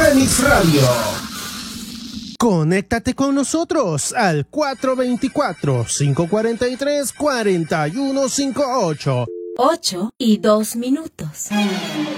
Remix Radio. Conéctate con nosotros al 424-543-4158. 8:02.